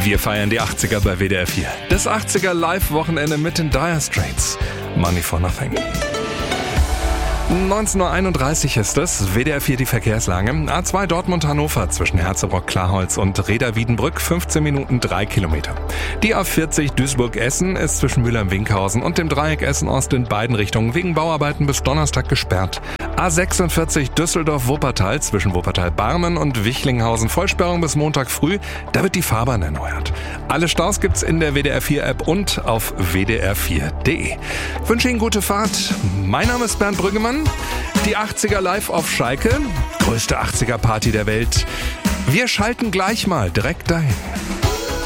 Wir feiern die 80er bei WDR 4. Das 80er Live-Wochenende mit den Dire Straits. Money for Nothing. 19.31 Uhr ist es. WDR 4 die Verkehrslage. A2 Dortmund-Hannover zwischen Herzebrock-Klarholz und Reda-Wiedenbrück 15 Minuten 3 Kilometer. Die A40 Duisburg-Essen ist zwischen Mülheim-Winkhausen und dem Dreieck Essen-Ost in beiden Richtungen wegen Bauarbeiten bis Donnerstag gesperrt. A46 Düsseldorf-Wuppertal zwischen Wuppertal-Barmen und Wichlinghausen Vollsperrung bis Montag früh. Da wird die Fahrbahn erneuert. Alle Staus gibt's in der WDR 4 App und auf wdr4.de. Ich wünsche Ihnen gute Fahrt. Mein Name ist Bernd Brüggemann. Die 80er live auf Schalke. Größte 80er Party der Welt. Wir schalten gleich mal direkt dahin.